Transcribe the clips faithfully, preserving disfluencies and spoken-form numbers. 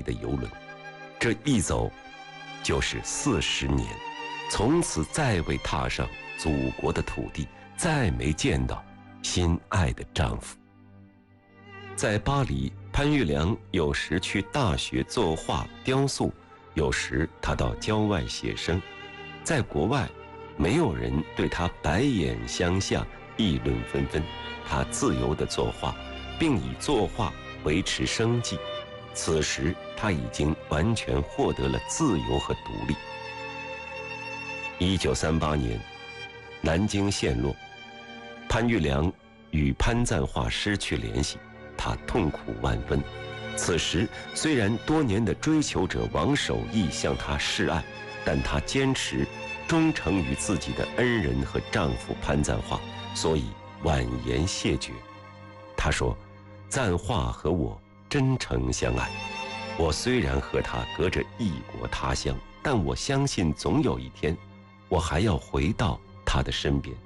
的邮轮，这一走就是四十年，从此再未踏上祖国的土地，再没见到心爱的丈夫。在巴黎，潘玉良有时去大学作画雕塑，有时他到郊外写生。在国外，没有人对他白眼相向，议论纷纷。他自由地作画，并以作画维持生计。此时他已经完全获得了自由和独立。一九三八年，南京陷落，潘玉良与潘赞化失去联系，他痛苦万分。此时虽然多年的追求者王守义向他示爱，但他坚持忠诚于自己的恩人和丈夫潘赞化，所以婉言谢绝。他说，赞化和我真诚相爱，我虽然和他隔着异国他乡，但我相信总有一天我还要回到他的身边。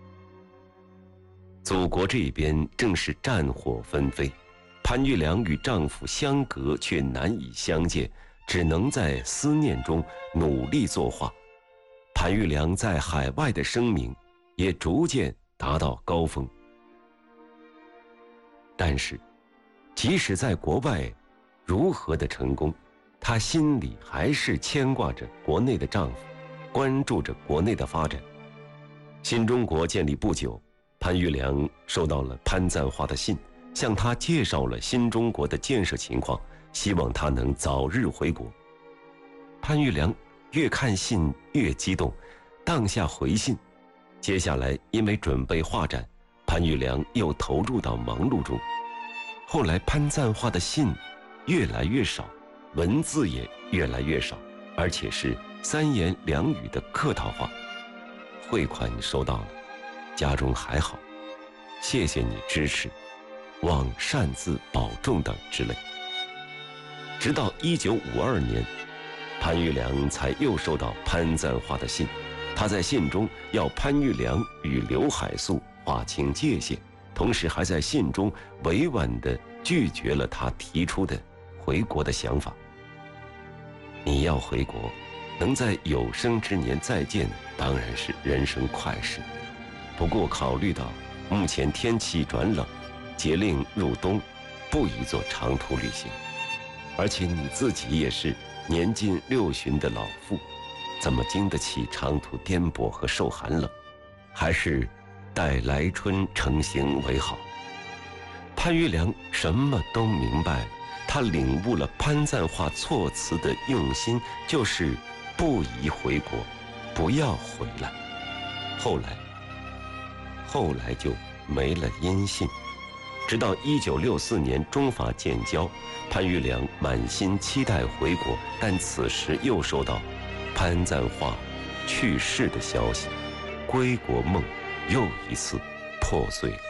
祖国这边正是战火纷飞，潘玉良与丈夫相隔却难以相见，只能在思念中努力作画。潘玉良在海外的声名也逐渐达到高峰。但是即使在国外如何的成功，她心里还是牵挂着国内的丈夫，关注着国内的发展。新中国建立不久，潘玉良收到了潘赞化的信，向他介绍了新中国的建设情况，希望他能早日回国。潘玉良越看信越激动，当下回信。接下来因为准备画展，潘玉良又投入到忙碌中。后来潘赞化的信越来越少，文字也越来越少，而且是三言两语的客套话。汇款收到了，家中还好，谢谢你支持，望擅自保重等之类。直到一九五二年，潘玉良才又收到潘赞化的信，他在信中要潘玉良与刘海粟划清界限，同时还在信中委婉地拒绝了他提出的回国的想法。你要回国，能在有生之年再见，当然是人生快事。不过考虑到目前天气转冷，节令入冬，不宜做长途旅行，而且你自己也是年近六旬的老妇，怎么经得起长途颠簸和受寒冷？还是待来春成行为好。潘玉良什么都明白了，他领悟了潘赞化措辞的用心，就是不宜回国，不要回来。后来后来就没了音信。直到一九六四年中法建交，潘玉良满心期待回国，但此时又收到潘赞化去世的消息，归国梦又一次破碎了。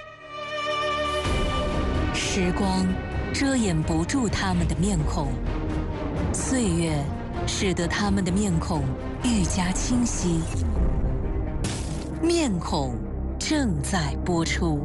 时光遮掩不住他们的面孔，岁月使得他们的面孔愈加清晰。面孔正在播出。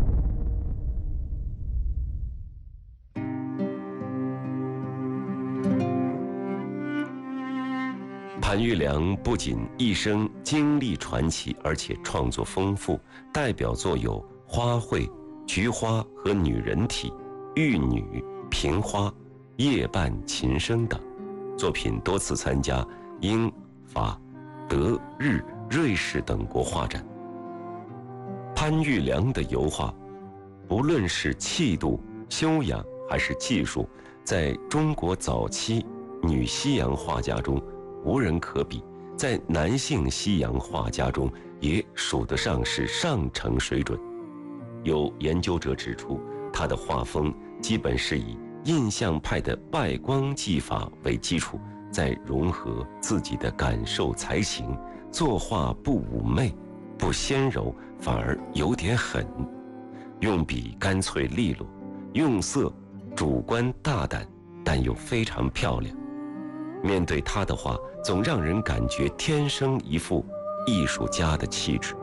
潘玉良不仅一生经历传奇，而且创作丰富，代表作有《花卉》《菊花》和《女人体》《玉女》《萍花》《夜半琴声》等作品，多次参加英、法、德、日、瑞士等国画展。潘玉良的油画，不论是气度、修养还是技术，在中国早期女西洋画家中无人可比，在男性西洋画家中也数得上是上乘水准。有研究者指出，他的画风基本是以印象派的外光技法为基础，再融合自己的感受才情，作画不妩媚不纤柔，反而有点狠，用笔干脆利落，用色主观大胆，但又非常漂亮。面对他的画，总让人感觉天生一副艺术家的气质。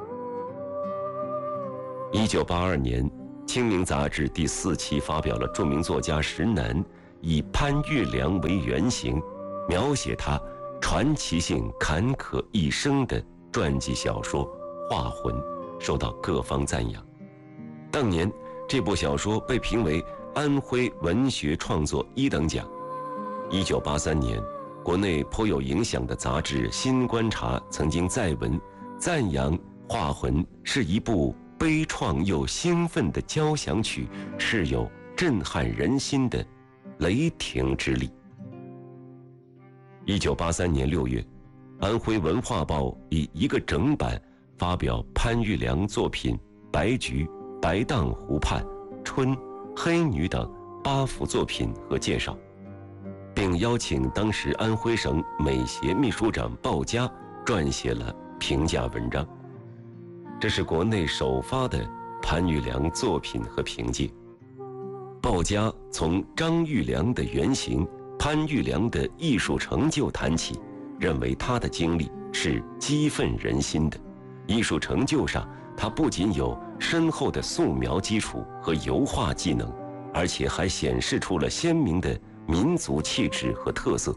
一九八二年，《清明》杂志第四期发表了著名作家石楠以潘玉良为原型，描写他传奇性坎坷一生的传记小说《画魂》，受到各方赞扬。当年这部小说被评为安徽文学创作一等奖。一九八三年，国内颇有影响的杂志《新观察》曾经载文赞扬《画魂》是一部悲怆又兴奋的交响曲，是有震撼人心的雷霆之力。一九八三年六月，安徽文化报以一个整版发表潘玉良作品《白菊》《白荡湖畔》《春》《黑女》等八幅作品和介绍，并邀请当时安徽省美协秘书长鲍嘉撰写了评价文章。这是国内首发的潘玉良作品和评介。鲍嘉从张玉良的原型潘玉良的艺术成就谈起，认为他的经历是激愤人心的。艺术成就上，他不仅有深厚的素描基础和油画技能，而且还显示出了鲜明的民族气质和特色。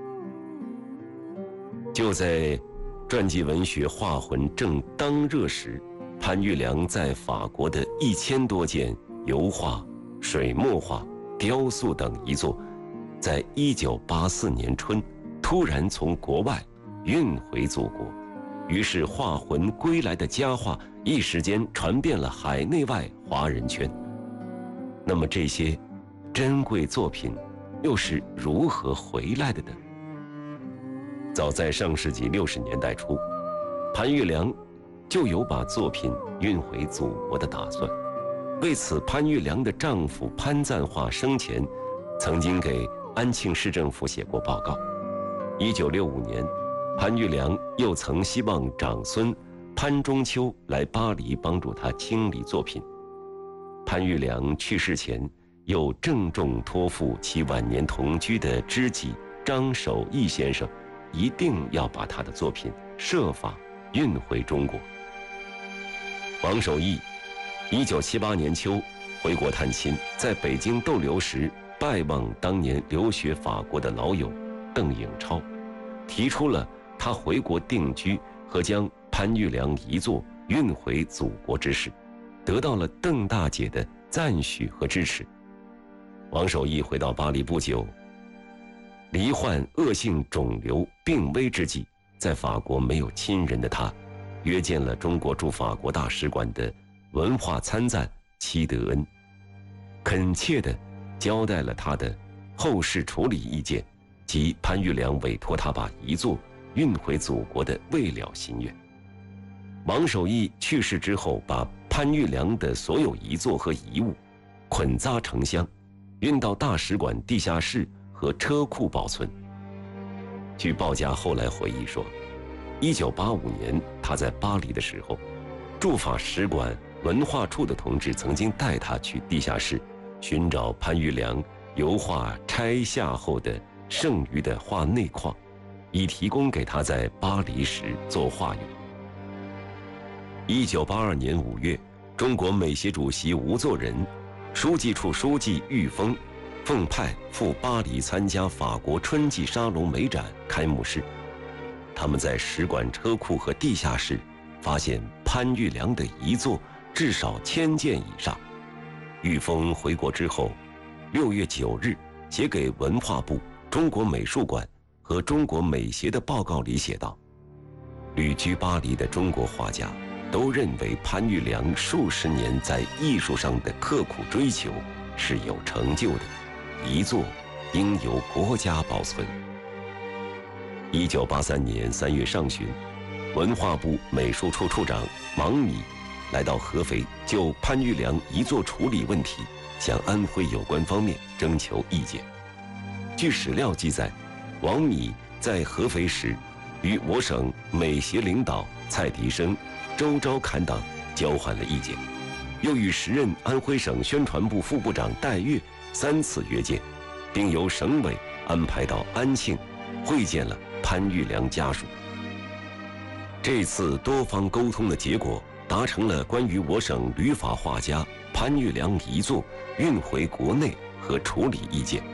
就在传记文学《画魂》正当热时，潘玉良在法国的一千多件油画、水墨画、雕塑等遗作，在一九八四年春突然从国外运回祖国，于是《画魂》归来的佳话一时间传遍了海内外华人圈。那么这些珍贵作品又是如何回来的呢？早在上世纪六十年代初，潘玉良就有把作品运回祖国的打算。为此，潘玉良的丈夫潘赞化生前曾经给安庆市政府写过报告。一九六五年，潘玉良又曾希望长孙潘中秋来巴黎帮助他清理作品。潘玉良去世前，又郑重托付其晚年同居的知己张守义先生，一定要把他的作品设法运回中国。王守义一九七八年秋回国探亲，在北京逗留时拜望当年留学法国的老友邓颖超，提出了他回国定居和将潘玉良遗作运回祖国之事，得到了邓大姐的赞许和支持。王守义回到巴黎不久，罹患恶性肿瘤病危之际，在法国没有亲人的他，约见了中国驻法国大使馆的文化参赞戚德恩，恳切地交代了他的后事处理意见及潘玉良委托他把遗作运回祖国的未了心愿。王守义去世之后，把潘玉良的所有遗作和遗物捆扎成箱，运到大使馆地下室和车库保存。据鲍嘉后来回忆说，一九八五年他在巴黎的时候，驻法使馆文化处的同志曾经带他去地下室寻找潘玉良油画拆下后的剩余的画内框，以提供给他在巴黎时作画用。一九八二年五月，中国美协主席吴作人、书记处书记郁峰奉派赴巴黎参加法国春季沙龙美展开幕式。他们在使馆车库和地下室发现潘玉良的遗作至少千件以上。郁峰回国之后，六月九日写给文化部、中国美术馆和中国美协的报告里写道：旅居巴黎的中国画家都认为潘玉良数十年在艺术上的刻苦追求是有成就的，遗作应由国家保存。一九八三年三月上旬，文化部美术处处长王米来到合肥，就潘玉良遗作处理问题向安徽有关方面征求意见。据史料记载，王米在合肥时与我省美协领导蔡迪生、周昭侃等交换了意见，又与时任安徽省宣传部副部长戴月三次约见，并由省委安排到安庆会见了潘玉良家属。这次多方沟通的结果，达成了关于我省旅法画家潘玉良遗作运回国内和处理意见。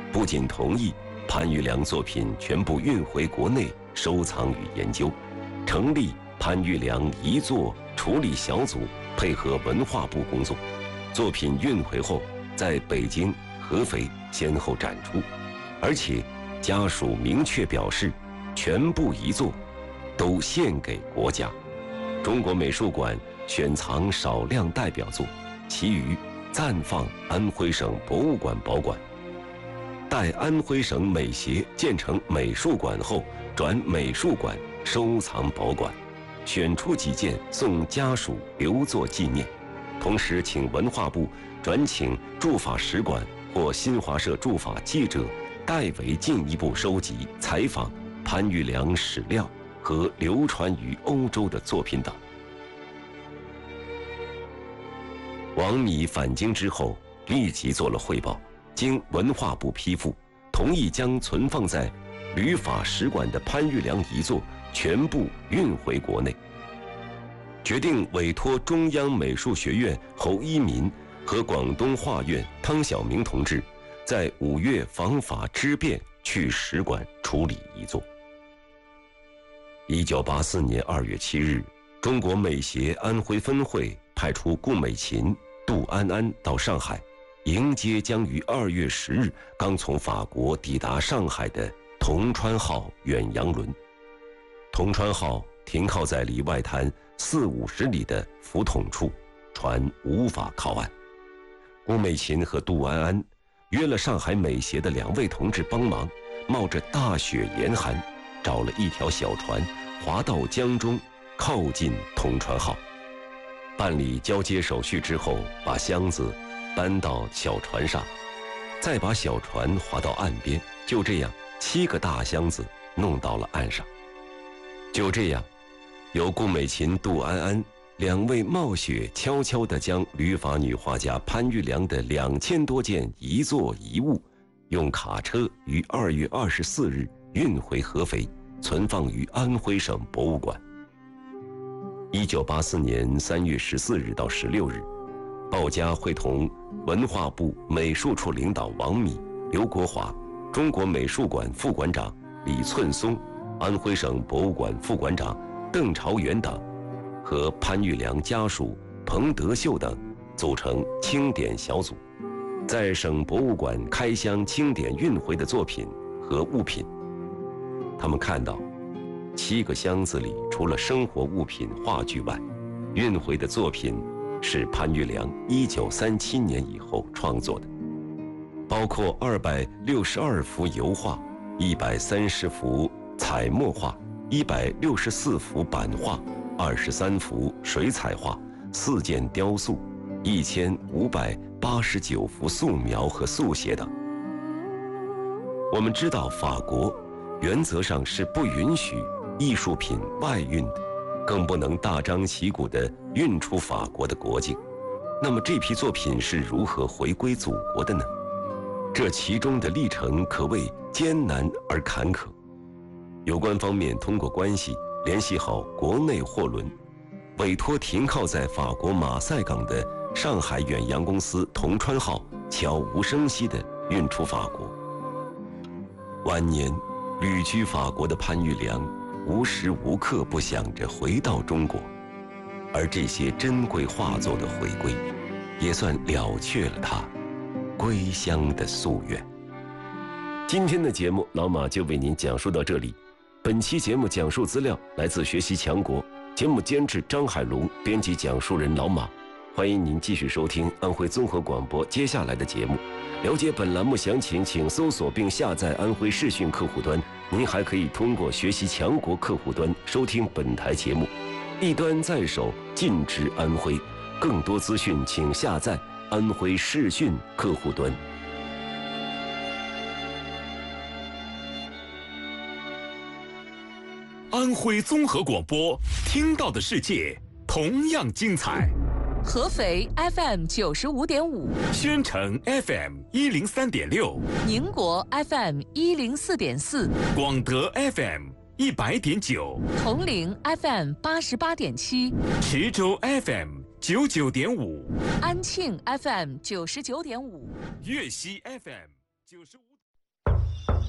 不仅同意潘玉良作品全部运回国内收藏与研究，成立潘玉良遗作处理小组，配合文化部工作，作品运回后在北京、合肥先后展出，而且家属明确表示，全部遗作都献给国家。中国美术馆选藏少量代表作，其余暂放安徽省博物馆保管。待安徽省美协建成美术馆后，转美术馆收藏保管，选出几件送家属留作纪念。同时，请文化部转请驻法使馆或新华社驻法记者代为进一步收集采访潘玉良史料和流传于欧洲的作品等。王米返京之后，立即做了汇报，经文化部批复，同意将存放在旅法使馆的潘玉良遗作全部运回国内，决定委托中央美术学院侯一民和广东画院汤晓明同志，在五月访法知变去使馆处理遗作。一九八四年二月七日，中国美协安徽分会派出顾美琴、杜安安到上海，迎接将于二月十日刚从法国抵达上海的铜川号远洋轮。铜川号停靠在离外滩四五十里的浮筒处，船无法靠岸。顾美琴和杜安安约了上海美协的两位同志帮忙，冒着大雪严寒，找了一条小船，划到江中，靠近铜川号。办理交接手续之后，把箱子搬到小船上，再把小船划到岸边，就这样七个大箱子弄到了岸上。就这样，由顾美琴、杜安安两位冒雪悄悄地将旅法女画家潘玉良的两千多件遗作遗物，用卡车于二月二十四日运回合肥，存放于安徽省博物馆。一九八四年三月十四日到十六日，鲍家会同文化部美术处领导王米、刘国华、中国美术馆副馆长李寸松、安徽省博物馆副馆长邓朝元等，和潘玉良家属彭德秀等组成清点小组，在省博物馆开箱清点运回的作品和物品。他们看到七个箱子里除了生活物品、话剧外，运回的作品是潘玉良一九三七年以后创作的，包括二百六十二幅油画、一百三十幅彩墨画、一百六十四幅版画、二十三幅水彩画、四件雕塑、一千五百八十九幅素描和速写等。我们知道，法国原则上是不允许艺术品外运的，更不能大张旗鼓地运出法国的国境。那么这批作品是如何回归祖国的呢？这其中的历程可谓艰难而坎坷。有关方面通过关系联系好国内货轮，委托停靠在法国马赛港的上海远洋公司铜川号悄无声息地运出法国。晚年旅居法国的潘玉良无时无刻不想着回到中国，而这些珍贵画作的回归，也算了却了他归乡的夙愿。今天的节目，老马就为您讲述到这里。本期节目讲述资料来自学习强国，节目监制张海龙，编辑讲述人老马。欢迎您继续收听安徽综合广播接下来的节目。了解本栏目详情，请搜索并下载安徽视讯客户端。您还可以通过学习强国客户端收听本台节目。一端在手，尽知安徽。更多资讯请下载安徽视讯客户端。 安徽综合广播，听到的世界同样精彩。 合肥 F M 九十五点五， 宣城 F M 一零三点六， 宁国 F M 一零四点四， 广德 F M 一百点九， 铜陵 F M 八十八点七， 池州 F M 九九点五， 安庆 F M 九十九点五， 粤西 F M 九十五。